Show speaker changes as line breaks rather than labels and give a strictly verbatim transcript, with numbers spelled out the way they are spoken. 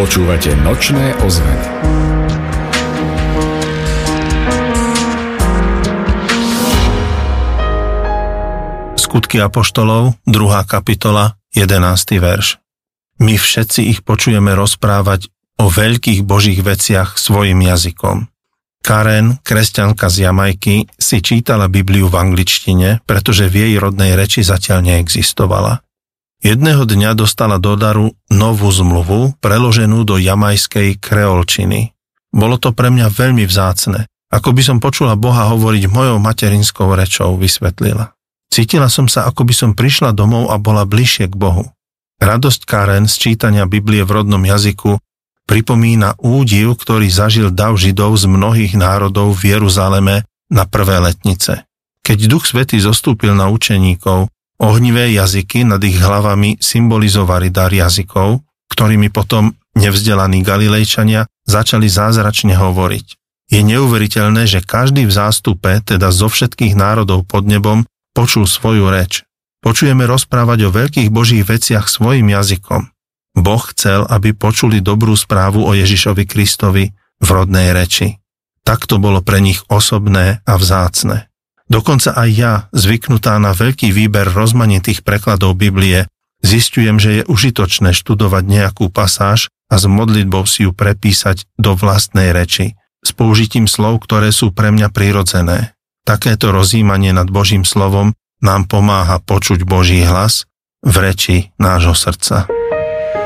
Počúvate Nočné ozveny.
Skutky apoštolov, druhá kapitola, jedenásty verš. My všetci ich počujeme rozprávať o veľkých božích veciach svojim jazykom. Karen, kresťanka z Jamajky, si čítala Bibliu v angličtine, pretože v jej rodnej reči zatiaľ neexistovala. Jedného dňa dostala do daru novú zmluvu, preloženú do jamajskej kreolčiny. Bolo to pre mňa veľmi vzácne. Ako by som počula Boha hovoriť mojou materinskou rečou, vysvetlila. Cítila som sa, ako by som prišla domov a bola bližšie k Bohu. Radosť Karen z čítania Biblie v rodnom jazyku pripomína údiv, ktorý zažil dav Židov z mnohých národov v Jeruzaleme na prvé letnice. Keď Duch Svätý zostúpil na učeníkov, ohnivé jazyky nad ich hlavami symbolizovali dar jazykov, ktorými potom nevzdelaní Galilejčania začali zázračne hovoriť. Je neuveriteľné, že každý v zástupe, teda zo všetkých národov pod nebom, počul svoju reč. Počujeme rozprávať o veľkých božích veciach svojim jazykom. Boh chcel, aby počuli dobrú správu o Ježišovi Kristovi v rodnej reči. Tak to bolo pre nich osobné a vzácne. Dokonca aj ja, zvyknutá na veľký výber rozmanitých prekladov Biblie, zistujem, že je užitočné študovať nejakú pasáž a s modlitbou si ju prepísať do vlastnej reči, s použitím slov, ktoré sú pre mňa prirodzené. Takéto rozjímanie nad Božím slovom nám pomáha počuť Boží hlas v reči nášho srdca.